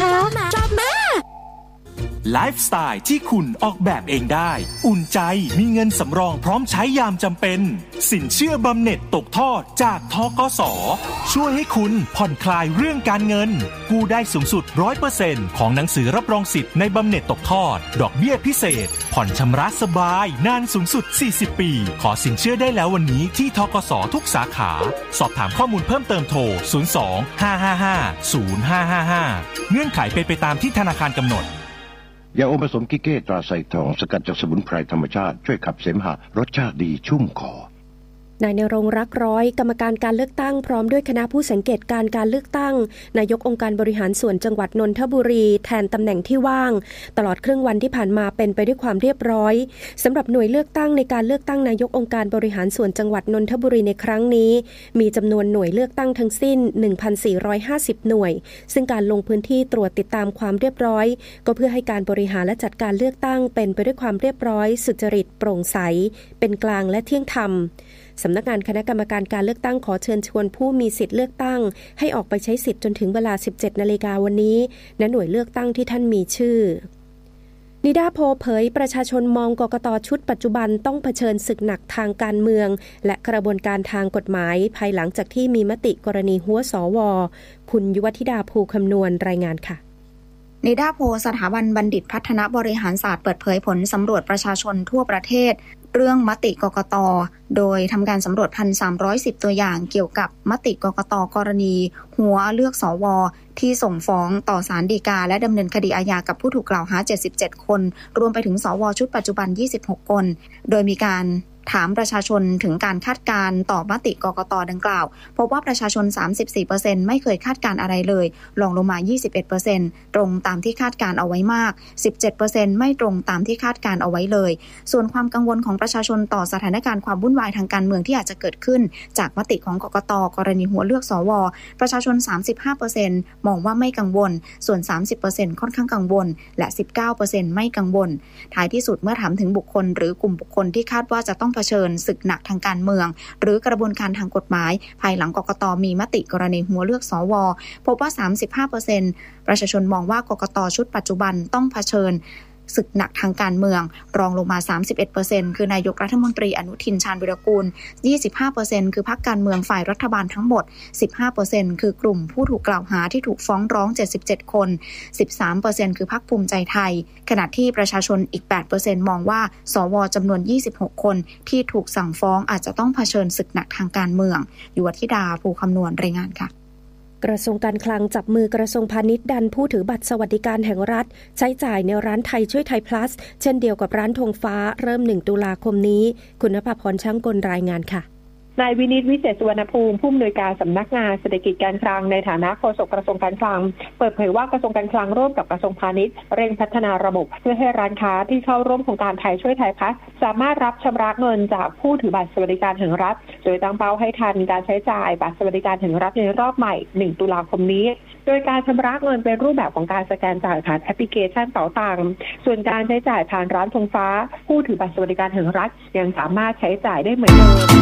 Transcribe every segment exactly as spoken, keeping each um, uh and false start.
คะชอบมากไลฟ์สไตล์ที่คุณออกแบบเองได้อุ่นใจมีเงินสำรองพร้อมใช้ยามจำเป็นสินเชื่อบำเหน็จตกทอดจากธกส.ช่วยให้คุณผ่อนคลายเรื่องการเงินกู้ได้สูงสุด ร้อยเปอร์เซ็นต์ ของหนังสือรับรองสิทธิ์ในบำเหน็จตกทอดดอกเบี้ยพิเศษผ่อนชำระสบายนานสูงสุดสี่สิบปีขอสินเชื่อได้แล้ววันนี้ที่ธกส.ทุกสาขาสอบถามข้อมูลเพิ่มเติมโทรศูนย์ สอง ห้า ห้า ห้า ศูนย์ ห้า ห้า ห้าเงื่อนไขเป็นไปตามที่ธนาคารกำหนดยาอมผสมกิเก้ตราไซทองสกัดจากสมุนไพรธรรมชาติช่วยขับเสมหะรสชาติดีชุ่มคอนายณรงค์รักร้อยกรรมการการเลือกตั้งพร้อมด้วยคณะผู้สังเกตการการเลือกตั้งนายกองค์การบริหารส่วนจังหวัดนนทบุรีแทนตำแหน่งที่ว่างตลอดครึ่งวันที่ผ่านมาเป็นไปด้วยความเรียบร้อยสำหรับหน่วยเลือกตั้งในการเลือกตั้งนายกองค์การบริหารส่วนจังหวัดนนทบุรีในครั้งนี้มีจำนวนหน่วยเลือกตั้งทั้งสิ้น หนึ่งพันสี่ร้อยห้าสิบ หน่วยซึ่งการลงพื้นที่ตรวจติดตามความเรียบร้อยก็เพื่อให้การบริหารและจัดการเลือกตั้งเป็นไปด้วยความเรียบร้อยสุจริตโปร่งใสเป็นกลางและเที่ยงธรรมสำนักงานคณะกรรมการการเลือกตั้งขอเชิญชวนผู้มีสิทธิ์เลือกตั้งให้ออกไปใช้สิทธิ์จนถึงเวลา สิบเจ็ดนาฬิกาวันนี้ณหน่วยเลือกตั้งที่ท่านมีชื่อนิดาโพเผยประชาชนมองกกต.ชุดปัจจุบันต้องเผชิญศึกหนักทางการเมืองและกระบวนการทางกฎหมายภายหลังจากที่มีมติกรณีหัวสว.คุณยุวธิดาภูคำนวณรายงานค่ะนิดาโพสถาบันบัณฑิตพัฒนบริหารศาสตร์เปิดเผยผลสำรวจประชาชนทั่วประเทศเรื่องมติกกต.โดยทำการสำรวจ หนึ่งพันสามร้อยสิบ ตัวอย่างเกี่ยวกับมติกกต.กรณีหัวเลือกสว.ที่ส่งฟ้องต่อศาลฎีกาและดำเนินคดีอาญากับผู้ถูกกล่าวหาเจ็ดสิบเจ็ดคนรวมไปถึงสว.ชุดปัจจุบันยี่สิบหกคนโดยมีการถามประชาชนถึงการคาดการณ์ต่อมติกกต.ดังกล่าวพบว่าประชาชน สามสิบสี่เปอร์เซ็นต์ ไม่เคยคาดการณ์อะไรเลยรองลงมา ยี่สิบเอ็ดเปอร์เซ็นต์ ตรงตามที่คาดการณ์เอาไว้มาก สิบเจ็ดเปอร์เซ็นต์ ไม่ตรงตามที่คาดการณ์เอาไว้เลยส่วนความกังวลของประชาชนต่อสถานการณ์ความวุ่นวายทางการเมืองที่อาจจะเกิดขึ้นจากมติของกกต.กรณีหัวเลือกสว.ประชาชน สามสิบห้าเปอร์เซ็นต์ มองว่าไม่กังวลส่วน สามสิบเปอร์เซ็นต์ ค่อนข้างกังวลและ สิบเก้าเปอร์เซ็นต์ ไม่กังวลท้ายที่สุดเมื่อถามถึงบุคคลหรือกลุ่มบุคคลที่คาดว่าจะต้องเผชิญศึกหนักทางการเมืองหรือกระบวนการทางกฎหมายภายหลังกกต.มีมติกรณีหัวเลือกสว.พบว่า สามสิบห้าเปอร์เซ็นต์ ประชาชนมองว่ากกต.ชุดปัจจุบันต้องเผชิญศึกหนักทางการเมืองรองลงมา สามสิบเอ็ดเปอร์เซ็นต์ คือนายกรัฐมนตรีอนุทินชาญวิรากูล ยี่สิบห้าเปอร์เซ็นต์ คือพรรคการเมืองฝ่ายรัฐบาลทั้งหมด สิบห้าเปอร์เซ็นต์ คือกลุ่มผู้ถูกกล่าวหาที่ถูกฟ้องร้องเจ็ดสิบเจ็ดคน สิบสามเปอร์เซ็นต์ คือพรรคภูมิใจไทยขณะที่ประชาชนอีก แปดเปอร์เซ็นต์ มองว่าสว.จำนวนยี่สิบหกคนที่ถูกสั่งฟ้องอาจจะต้องเผชิญศึกหนักทางการเมืองยุวธิดาภูคำนวณรายงานค่ะกระทรวงการคลังจับมือกระทรวงพาณิชย์ดันผู้ถือบัตรสวัสดิการแห่งรัฐใช้จ่ายในร้านไทยช่วยไทย plus เช่นเดียวกับร้านธงฟ้าเริ่มหนึ่งตุลาคมนี้คุณณภพรช่างกลรายงานค่ะนายวินิตวิเศษสุวรรณภูมิผู้อำนวยการสำนักงานเศรษฐกิจการคลังในฐานะโฆษกกระทรวงการคลังเปิดเผยว่ากระทรวงการคลังร่วมกับกระทรวงพาณิชย์เร่งพัฒนาระบบเพื่อให้ร้านค้าที่เข้าร่วมโครงการไทยช่วยไทยพลัสสามารถรับชำระเงินจากผู้ถือบัตรสวัสดิการแห่งรัฐโดยตั้งเป้าให้ทันการใช้จ่ายบัตรสวัสดิการแห่งรัฐในรอบใหม่หนึ่งตุลาคมนี้โดยการชำระเงินเป็นรูปแบบของการสแกนจ่ายผ่านแอปพลิเคชันเป๋าตังค์ส่วนการใช้จ่ายผ่านร้านธงฟ้าผู้ถือบัตรสวัสดิการแห่งรัฐยังสามารถใช้จ่ายได้เหมือนเดิม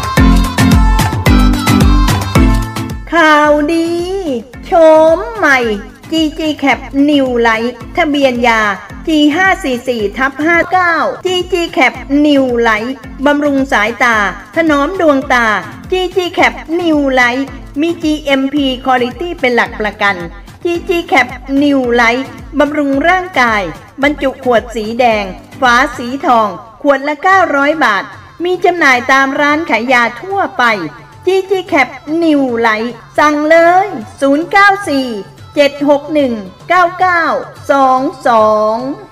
ข่าวดีโฉมใหม่ จี จี Cap New Light ทะเบียนยา จี ห้าสี่สี่ ห้าเก้า จี จี Cap New Light บำรุงสายตาถนอมดวงตา จี จี Cap New Light มี จี เอ็ม พี Quality เป็นหลักประกัน จี จี Cap New Light บำรุงร่างกายบรรจุขวดสีแดงฝาสีทองขวดละเก้าร้อยบาทมีจำหน่ายตามร้านขายยาทั่วไปจี จี Cap New Light สั่งเลยศูนย์ เก้า สี่ เจ็ด หก หนึ่ง เก้า เก้า สอง สอง